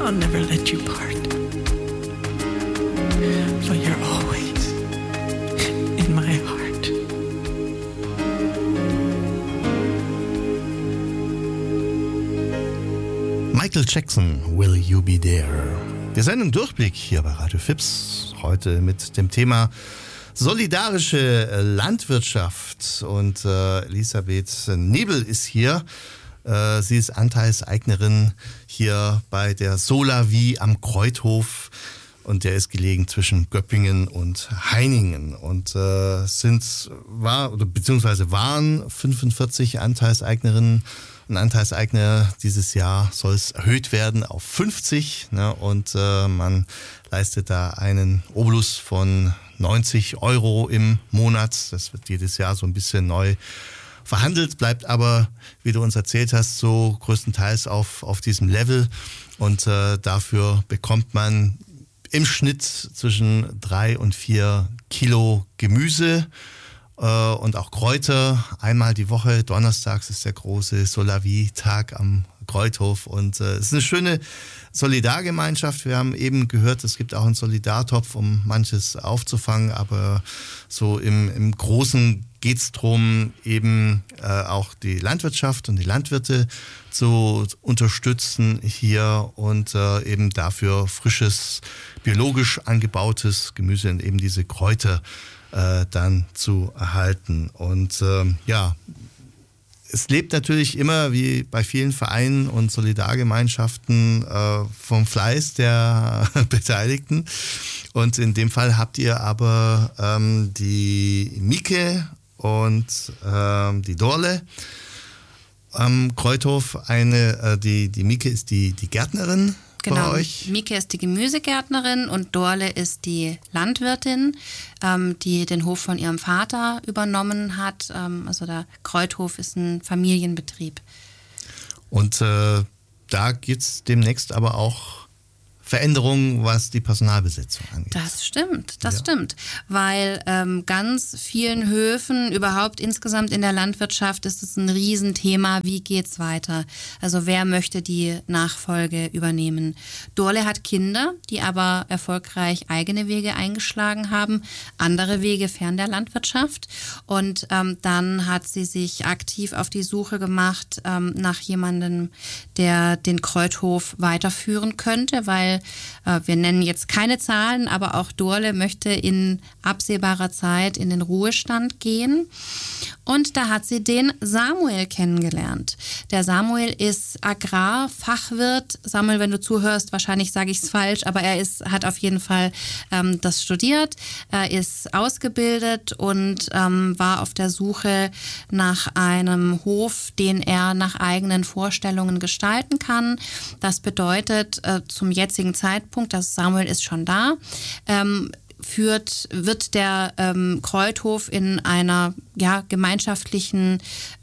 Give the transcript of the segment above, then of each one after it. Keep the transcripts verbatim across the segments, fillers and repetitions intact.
I'll never let you part. For you're always in my heart. Michael Jackson, Will You Be There? Wir senden Durchblick hier bei Radio Fips. Heute mit dem Thema solidarische Landwirtschaft. Und äh, Elisabeth Nebel ist hier. Äh, sie ist Anteilseignerin hier bei der Solavie am Kreuthof. Und der ist gelegen zwischen Göppingen und Heiningen. Und äh, sind, war, oder beziehungsweise waren fünfundvierzig Anteilseignerinnen und Anteilseigner. Dieses Jahr soll es erhöht werden auf fünfzig. Ne, und äh, man leistet da einen Obolus von neunzig Euro im Monat. Das wird jedes Jahr so ein bisschen neu verhandelt, bleibt aber, wie du uns erzählt hast, so größtenteils auf, auf diesem Level. Und äh, dafür bekommt man im Schnitt zwischen drei und vier Kilo Gemüse äh, und auch Kräuter. Einmal die Woche, donnerstags ist der große Solavie-Tag am Kreuthof. Und äh, es ist eine schöne Solidargemeinschaft. Wir haben eben gehört, es gibt auch einen Solidartopf, um manches aufzufangen. Aber so im, im Großen geht es darum, eben äh, auch die Landwirtschaft und die Landwirte zu unterstützen hier und äh, eben dafür frisches, biologisch angebautes Gemüse und eben diese Kräuter äh, dann zu erhalten. Und äh, ja, es lebt natürlich immer, wie bei vielen Vereinen und Solidargemeinschaften, äh, vom Fleiß der Beteiligten. Und in dem Fall habt ihr aber ähm, die Mieke und ähm, die Dorle am Kreuthof. Eine, äh, die, die Mieke ist die, die Gärtnerin. Genau, Mieke ist die Gemüsegärtnerin und Dorle ist die Landwirtin, ähm, die den Hof von ihrem Vater übernommen hat. Ähm, also der Kreuthof ist ein Familienbetrieb. Und äh, da gibt es demnächst aber auch Veränderungen, was die Personalbesetzung angeht. Das stimmt, das ja. stimmt, weil ähm, ganz vielen Höfen, überhaupt insgesamt in der Landwirtschaft ist es ein Riesenthema, wie geht's weiter? Also wer möchte die Nachfolge übernehmen? Dorle hat Kinder, die aber erfolgreich eigene Wege eingeschlagen haben, andere Wege fern der Landwirtschaft, und ähm, dann hat sie sich aktiv auf die Suche gemacht ähm, nach jemandem, der den Kreuthof weiterführen könnte, weil wir nennen jetzt keine Zahlen, aber auch Dorle möchte in absehbarer Zeit in den Ruhestand gehen. Und da hat sie den Samuel kennengelernt. Der Samuel ist Agrarfachwirt. Samuel, wenn du zuhörst, wahrscheinlich sage ich es falsch, aber er ist, hat auf jeden Fall ähm, das studiert. Er ist ausgebildet und ähm, war auf der Suche nach einem Hof, den er nach eigenen Vorstellungen gestalten kann. Das bedeutet äh, zum jetzigen Zeitpunkt, dass Samuel ist schon da, ähm, führt, wird der ähm, Kreuthof in einer ja, gemeinschaftlichen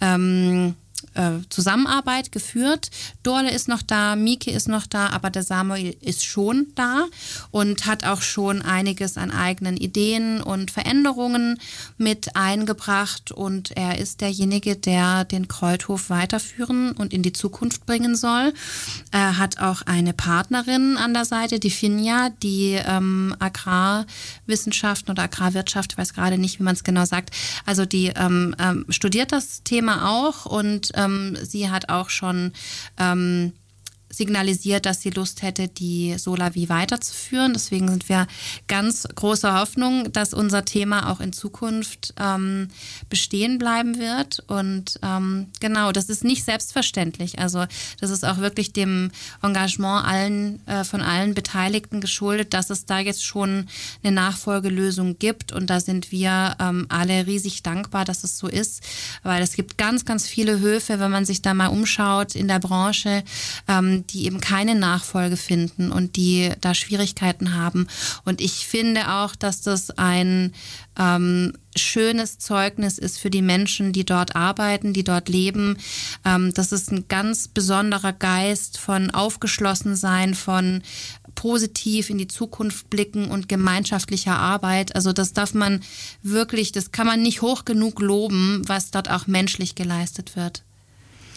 ähm, äh, Zusammenarbeit geführt. Dorle ist noch da, Mieke ist noch da, aber der Samuel ist schon da und hat auch schon einiges an eigenen Ideen und Veränderungen mit eingebracht, und er ist derjenige, der den Kreuthof weiterführen und in die Zukunft bringen soll. Er hat auch eine Partnerin an der Seite, die Finja, die ähm, Agrarwissenschaften oder Agrarwirtschaft, ich weiß gerade nicht, wie man es genau sagt, also die ähm, ähm, studiert das Thema auch, und ähm, sie hat auch schon ähm, signalisiert, dass sie Lust hätte, die Solavie weiterzuführen. Deswegen sind wir ganz großer Hoffnung, dass unser Thema auch in Zukunft ähm, bestehen bleiben wird. Und ähm, genau, das ist nicht selbstverständlich. Also das ist auch wirklich dem Engagement allen, äh, von allen Beteiligten geschuldet, dass es da jetzt schon eine Nachfolgelösung gibt. Und da sind wir ähm, alle riesig dankbar, dass es so ist. Weil es gibt ganz, ganz viele Höfe, wenn man sich da mal umschaut in der Branche, ähm, die eben keine Nachfolge finden und die da Schwierigkeiten haben. Und ich finde auch, dass das ein ähm, schönes Zeugnis ist für die Menschen, die dort arbeiten, die dort leben. Ähm, das ist ein ganz besonderer Geist von Aufgeschlossensein, von positiv in die Zukunft blicken und gemeinschaftlicher Arbeit. Also das darf man wirklich, das kann man nicht hoch genug loben, was dort auch menschlich geleistet wird.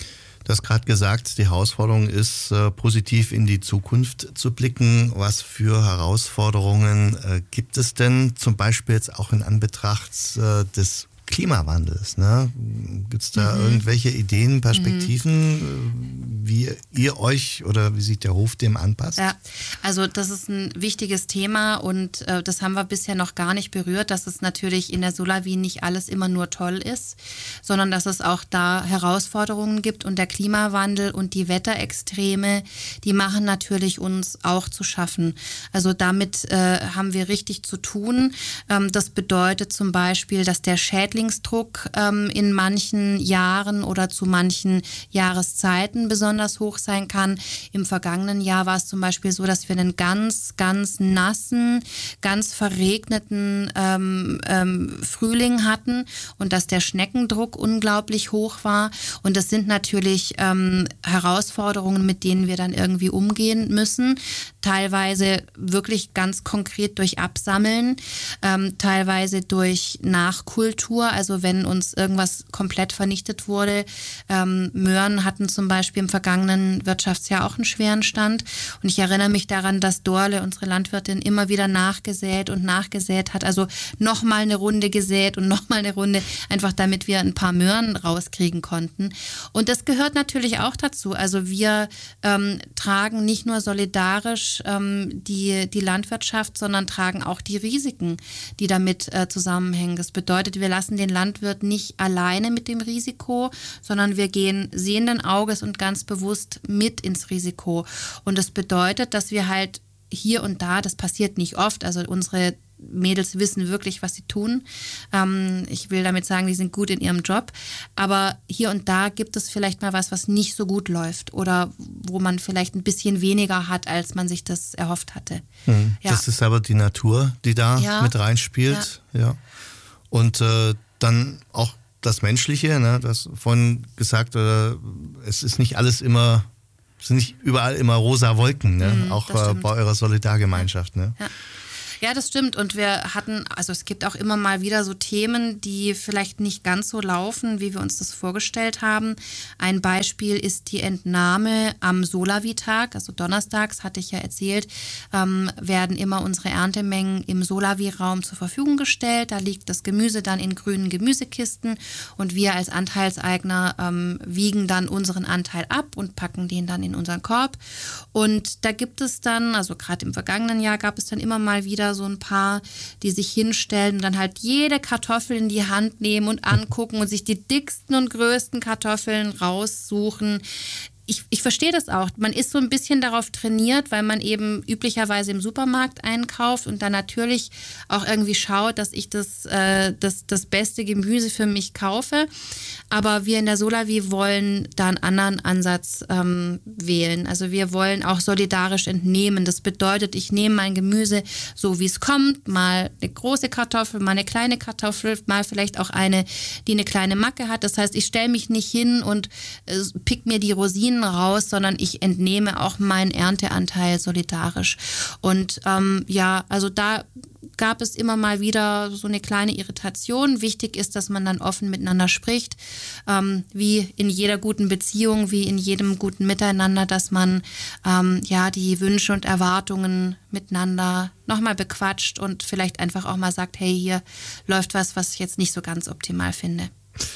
Du hast gerade gesagt, die Herausforderung ist, äh, positiv in die Zukunft zu blicken. Was für Herausforderungen äh, gibt es denn, zum Beispiel jetzt auch in Anbetracht äh, des Klimawandels? Ne? Gibt es da mhm. irgendwelche Ideen, Perspektiven, mhm. wie ihr euch oder wie sich der Hof dem anpasst? Ja, also das ist ein wichtiges Thema und äh, das haben wir bisher noch gar nicht berührt, dass es natürlich in der Solavi nicht alles immer nur toll ist, sondern dass es auch da Herausforderungen gibt und der Klimawandel und die Wetterextreme, die machen natürlich uns auch zu schaffen. Also damit äh, haben wir richtig zu tun. Ähm, das bedeutet zum Beispiel, dass der Schädlingsdruck ähm, in manchen Jahren oder zu manchen Jahreszeiten besonders hoch sein kann. Im vergangenen Jahr war es zum Beispiel so, dass wir einen ganz, ganz nassen, ganz verregneten ähm, ähm, Frühling hatten und dass der Schneckendruck unglaublich hoch war. Und das sind natürlich ähm, Herausforderungen, mit denen wir dann irgendwie umgehen müssen. Teilweise wirklich ganz konkret durch Absammeln, ähm, teilweise durch Nachkultur, also wenn uns irgendwas komplett vernichtet wurde. Ähm, Möhren hatten zum Beispiel im vergangenen Wirtschaftsjahr auch einen schweren Stand und ich erinnere mich daran, dass Dorle, unsere Landwirtin, immer wieder nachgesät und nachgesät hat, also nochmal eine Runde gesät und nochmal eine Runde, einfach damit wir ein paar Möhren rauskriegen konnten. Und das gehört natürlich auch dazu, also wir ähm, tragen nicht nur solidarisch ähm, die, die Landwirtschaft, sondern tragen auch die Risiken, die damit äh, zusammenhängen. Das bedeutet, wir lassen den Landwirt nicht alleine mit dem Risiko, sondern wir gehen sehenden Auges und ganz bewusst mit ins Risiko. Und das bedeutet, dass wir halt hier und da, das passiert nicht oft, also unsere Mädels wissen wirklich, was sie tun. Ähm, ich will damit sagen, die sind gut in ihrem Job. Aber hier und da gibt es vielleicht mal was, was nicht so gut läuft oder wo man vielleicht ein bisschen weniger hat, als man sich das erhofft hatte. Hm. Ja. Das ist aber die Natur, die da ja. mit reinspielt. Ja. Ja. Und äh, dann auch das Menschliche, ne? Du hast vorhin gesagt, äh, es ist nicht alles immer, es sind nicht überall immer rosa Wolken, ne? Mhm, auch äh, bei eurer Solidargemeinschaft. Ne? Ja. Ja, das stimmt. Und wir hatten, also es gibt auch immer mal wieder so Themen, die vielleicht nicht ganz so laufen, wie wir uns das vorgestellt haben. Ein Beispiel ist die Entnahme am Solavi-Tag, also donnerstags, hatte ich ja erzählt, ähm, werden immer unsere Erntemengen im Solavi-Raum zur Verfügung gestellt. Da liegt das Gemüse dann in grünen Gemüsekisten und wir als Anteilseigner ähm, wiegen dann unseren Anteil ab und packen den dann in unseren Korb. Und da gibt es dann, also gerade im vergangenen Jahr gab es dann immer mal wieder so ein paar, die sich hinstellen und dann halt jede Kartoffel in die Hand nehmen und angucken und sich die dicksten und größten Kartoffeln raussuchen. Ich, ich verstehe das auch. Man ist so ein bisschen darauf trainiert, weil man eben üblicherweise im Supermarkt einkauft und dann natürlich auch irgendwie schaut, dass ich das, äh, das, das beste Gemüse für mich kaufe. Aber wir in der Solavi wollen da einen anderen Ansatz ähm, wählen. Also wir wollen auch solidarisch entnehmen. Das bedeutet, ich nehme mein Gemüse so, wie es kommt. Mal eine große Kartoffel, mal eine kleine Kartoffel, mal vielleicht auch eine, die eine kleine Macke hat. Das heißt, ich stelle mich nicht hin und äh, pick mir die Rosinen raus, sondern ich entnehme auch meinen Ernteanteil solidarisch. Und ähm, ja, also da gab es immer mal wieder so eine kleine Irritation. Wichtig ist, dass man dann offen miteinander spricht, ähm, wie in jeder guten Beziehung, wie in jedem guten Miteinander, dass man ähm, ja die Wünsche und Erwartungen miteinander nochmal bequatscht und vielleicht einfach auch mal sagt, hey, hier läuft was, was ich jetzt nicht so ganz optimal finde.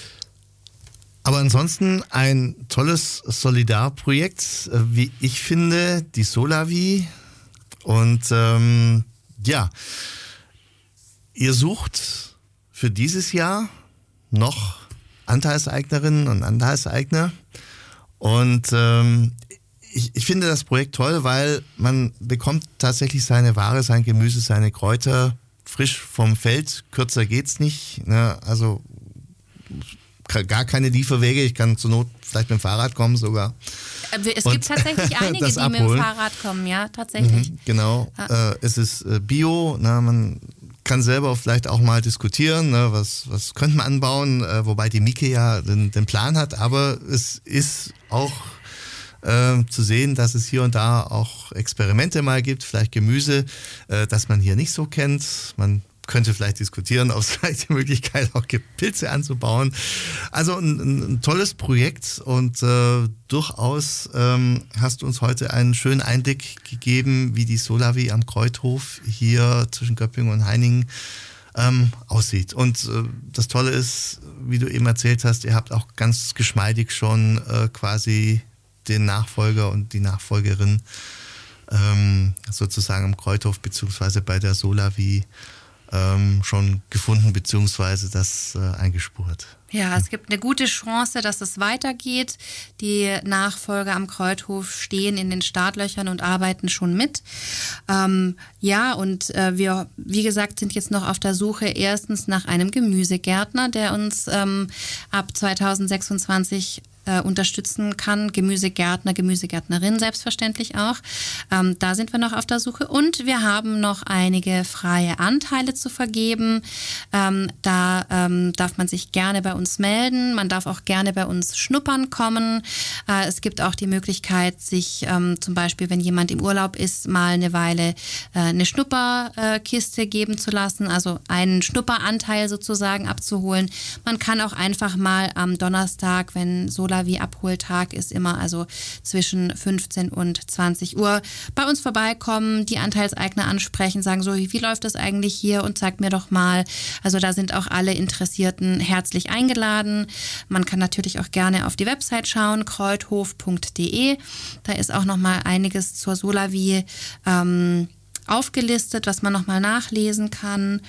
Aber ansonsten ein tolles Solidarprojekt, wie ich finde, die Solavi. Und ähm, ja, ihr sucht für dieses Jahr noch Anteilseignerinnen und Anteilseigner. Und ähm, ich, ich finde das Projekt toll, weil man bekommt tatsächlich seine Ware, sein Gemüse, seine Kräuter frisch vom Feld. Kürzer geht's nicht. Ne? Also gar keine Lieferwege. Ich kann zur Not vielleicht mit dem Fahrrad kommen sogar. Es und gibt tatsächlich einige, die abholen. Mit dem Fahrrad kommen, ja, tatsächlich. Mhm, genau. Ja. Äh, es ist äh, Bio. Na, man kann selber vielleicht auch mal diskutieren, ne, was, was könnte man anbauen, äh, wobei die Mieke ja den, den Plan hat. Aber es ist auch äh, zu sehen, dass es hier und da auch Experimente mal gibt, vielleicht Gemüse, äh, das man hier nicht so kennt. Man könnte vielleicht diskutieren, ob es vielleicht die Möglichkeit auch gibt, Pilze anzubauen. Also ein, ein tolles Projekt und äh, durchaus ähm, hast du uns heute einen schönen Einblick gegeben, wie die Solavi am Kreuthof hier zwischen Göppingen und Heiningen ähm, aussieht. Und äh, das Tolle ist, wie du eben erzählt hast, ihr habt auch ganz geschmeidig schon äh, quasi den Nachfolger und die Nachfolgerin ähm, sozusagen am Kreuthof beziehungsweise bei der Solavi ähm, schon gefunden beziehungsweise das äh, eingespurt. Ja, es gibt eine gute Chance, dass es weitergeht. Die Nachfolger am Kreuthof stehen in den Startlöchern und arbeiten schon mit. Ähm, ja, und äh, wir, wie gesagt, sind jetzt noch auf der Suche erstens nach einem Gemüsegärtner, der uns ähm, ab zweitausendsechsundzwanzig äh, unterstützen kann. Gemüsegärtner, Gemüsegärtnerin selbstverständlich auch. Ähm, da sind wir noch auf der Suche. Und wir haben noch einige freie Anteile zu vergeben. Ähm, da ähm, darf man sich gerne bei uns melden. Man darf auch gerne bei uns schnuppern kommen. Äh, es gibt auch die Möglichkeit, sich ähm, zum Beispiel, wenn jemand im Urlaub ist, mal eine Weile äh, eine Schnupperkiste äh, geben zu lassen, also einen Schnupperanteil sozusagen abzuholen. Man kann auch einfach mal am Donnerstag, wenn Solavi-Abholtag ist, immer also zwischen fünfzehn und zwanzig Uhr bei uns vorbeikommen, die Anteilseigner ansprechen, sagen so, wie, wie läuft das eigentlich hier und zeigt mir doch mal. Also da sind auch alle Interessierten herzlich eingeladen. Man kann natürlich auch gerne auf die Website schauen, kreuthof punkt de. Da ist auch noch mal einiges zur Solavi ähm, aufgelistet, was man noch mal nachlesen kann.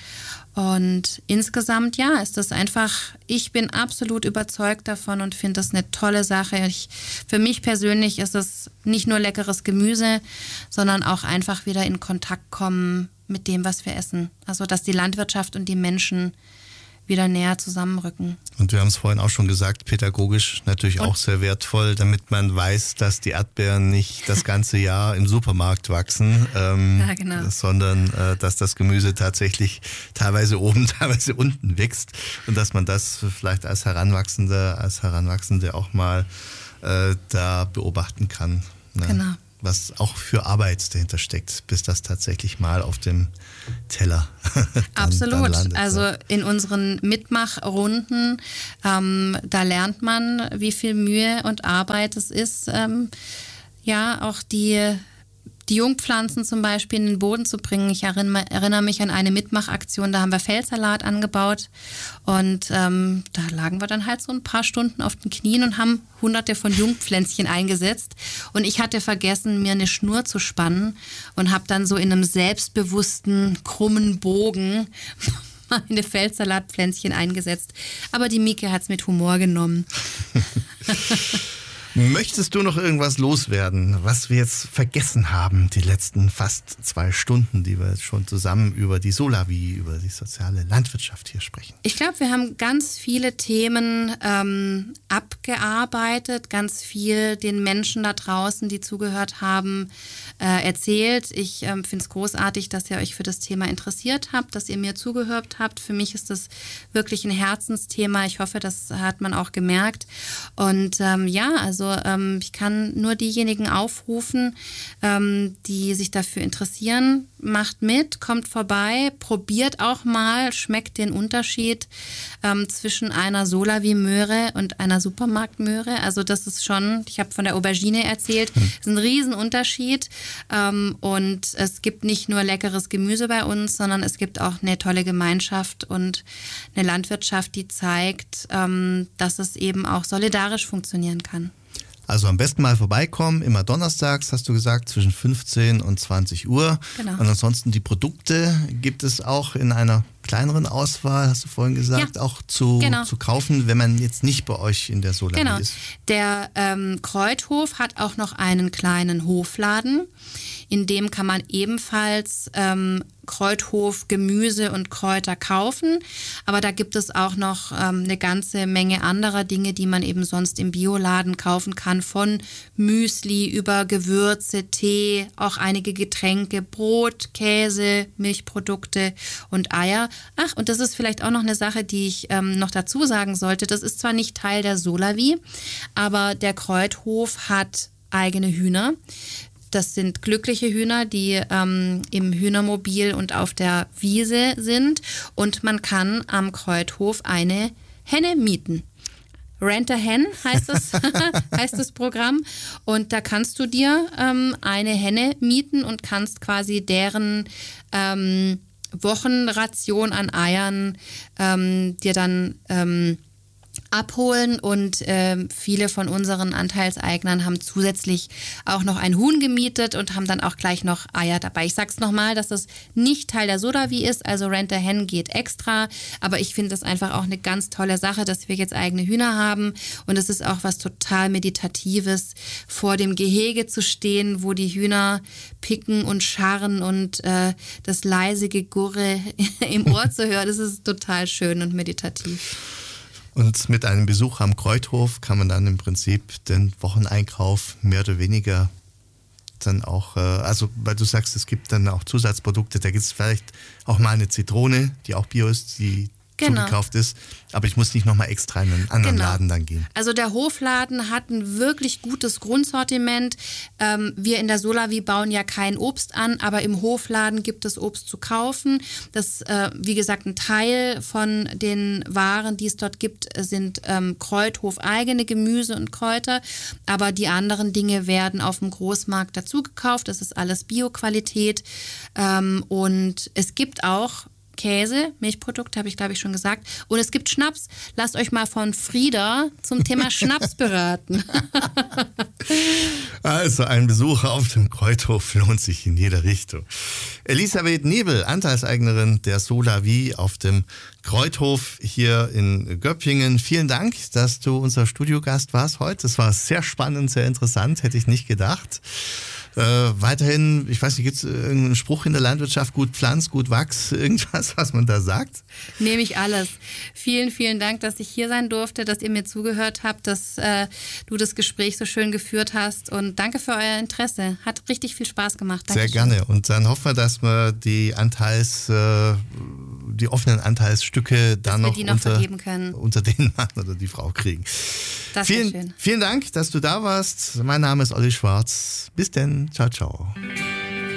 Und insgesamt, ja, ist das einfach, ich bin absolut überzeugt davon und finde das eine tolle Sache. Ich, für mich persönlich ist es nicht nur leckeres Gemüse, sondern auch einfach wieder in Kontakt kommen mit dem, was wir essen. Also, dass die Landwirtschaft und die Menschen wieder näher zusammenrücken. Und wir haben es vorhin auch schon gesagt, pädagogisch natürlich und auch sehr wertvoll, damit man weiß, dass die Erdbeeren nicht das ganze Jahr im Supermarkt wachsen, ähm, ja, genau. sondern äh, dass das Gemüse tatsächlich teilweise oben, teilweise unten wächst und dass man das vielleicht als Heranwachsende, als Heranwachsende auch mal äh, da beobachten kann. Ne? Genau. Was auch für Arbeit dahinter steckt, bis das tatsächlich mal auf dem Teller dann, Absolut. Dann landet. Also in unseren Mitmachrunden, ähm, da lernt man, wie viel Mühe und Arbeit es ist, ähm, ja, auch die die Jungpflanzen zum Beispiel in den Boden zu bringen. Ich erinnere, erinnere mich an eine Mitmachaktion, da haben wir Feldsalat angebaut und ähm, da lagen wir dann halt so ein paar Stunden auf den Knien und haben hunderte von Jungpflänzchen eingesetzt und ich hatte vergessen, mir eine Schnur zu spannen und habe dann so in einem selbstbewussten, krummen Bogen meine Feldsalatpflänzchen eingesetzt. Aber die Mieke hat es mit Humor genommen. Möchtest du noch irgendwas loswerden, was wir jetzt vergessen haben, die letzten fast zwei Stunden, die wir jetzt schon zusammen über die Solavi, über die soziale Landwirtschaft hier sprechen? Ich glaube, wir haben ganz viele Themen ähm, abgearbeitet, ganz viel den Menschen da draußen, die zugehört haben, äh, erzählt. Ich ähm, finde es großartig, dass ihr euch für das Thema interessiert habt, dass ihr mir zugehört habt. Für mich ist das wirklich ein Herzensthema. Ich hoffe, das hat man auch gemerkt. Und ähm, ja, also Also ähm, ich kann nur diejenigen aufrufen, ähm, die sich dafür interessieren. Macht mit, kommt vorbei, probiert auch mal, schmeckt den Unterschied ähm, zwischen einer Solavi-Möhre und einer Supermarktmöhre. Also das ist schon, ich habe von der Aubergine erzählt, das ist ein Riesenunterschied. Ähm, und es gibt nicht nur leckeres Gemüse bei uns, sondern es gibt auch eine tolle Gemeinschaft und eine Landwirtschaft, die zeigt, ähm, dass es eben auch solidarisch funktionieren kann. Also am besten mal vorbeikommen, immer donnerstags, hast du gesagt, zwischen fünfzehn und zwanzig Uhr. Genau. Und ansonsten die Produkte gibt es auch in einer kleineren Auswahl, hast du vorhin gesagt, ja, auch zu, genau. zu kaufen, wenn man jetzt nicht bei euch in der Solavi genau. ist. Der ähm, Kreuthof hat auch noch einen kleinen Hofladen, in dem kann man ebenfalls ähm, Kreuthof Gemüse und Kräuter kaufen, aber da gibt es auch noch ähm, eine ganze Menge anderer Dinge, die man eben sonst im Bioladen kaufen kann, von Müsli über Gewürze, Tee, auch einige Getränke, Brot, Käse, Milchprodukte und Eier. Ach, und das ist vielleicht auch noch eine Sache, die ich ähm, noch dazu sagen sollte. Das ist zwar nicht Teil der Solavi, aber der Kreuthof hat eigene Hühner. das sind glückliche Hühner, die ähm, im Hühnermobil und auf der Wiese sind. Und man kann am Kreuthof eine Henne mieten. Rent a Hen heißt das, heißt das Programm. Und da kannst du dir ähm, eine Henne mieten und kannst quasi deren ähm, Wochenration an Eiern ähm, dir dann ähm, abholen. Und ähm, viele von unseren Anteilseignern haben zusätzlich auch noch ein Huhn gemietet und haben dann auch gleich noch Eier dabei. Ich sag's nochmal, dass das nicht Teil der Sodavi ist, also Rent a Hen geht extra, aber ich finde das einfach auch eine ganz tolle Sache, dass wir jetzt eigene Hühner haben und es ist auch was total Meditatives, vor dem Gehege zu stehen, wo die Hühner picken und scharren und äh, das leise Gegurre im Ohr zu hören, das ist total schön und meditativ. Und mit einem Besuch am Kreuthof kann man dann im Prinzip den Wocheneinkauf mehr oder weniger dann auch, also weil du sagst, es gibt dann auch Zusatzprodukte, da gibt es vielleicht auch mal eine Zitrone, die auch bio ist, die genau. zugekauft ist, aber ich muss nicht nochmal extra in einen anderen genau. Laden dann gehen. Also der Hofladen hat ein wirklich gutes Grundsortiment. Ähm, wir in der Sodavi bauen ja kein Obst an, aber im Hofladen gibt es Obst zu kaufen. Das, äh, wie gesagt, ein Teil von den Waren, die es dort gibt, sind ähm, Kreuthof-eigene Gemüse und Kräuter, aber die anderen Dinge werden auf dem Großmarkt dazu gekauft. Das ist alles Bio-Qualität ähm, und es gibt auch Käse, Milchprodukte, habe ich glaube ich schon gesagt. Und es gibt Schnaps. Lasst euch mal von Frieda zum Thema Schnaps beraten. Also ein Besuch auf dem Kreuthof lohnt sich in jeder Richtung. Elisabeth Nebel, Anteilseignerin der Sodavi auf dem Kreuthof hier in Göppingen. Vielen Dank, dass du unser Studiogast warst heute. Das war sehr spannend, sehr interessant, hätte ich nicht gedacht. Äh, weiterhin, ich weiß nicht, gibt es irgendeinen Spruch in der Landwirtschaft, gut Pflanz, gut Wachs, irgendwas, was man da sagt? Nehme ich alles. Vielen, vielen Dank, dass ich hier sein durfte, dass ihr mir zugehört habt, dass äh, du das Gespräch so schön geführt hast und danke für euer Interesse. Hat richtig viel Spaß gemacht. Dankeschön. Sehr gerne und dann hoffen wir, dass wir die Anteils, äh, die offenen Anteilsstücke dann noch, noch unter, können. unter den Mann oder die Frau kriegen. Das vielen, schön. Vielen Dank, dass du da warst. Mein Name ist Olli Schwarz. Bis denn. Ciao, ciao.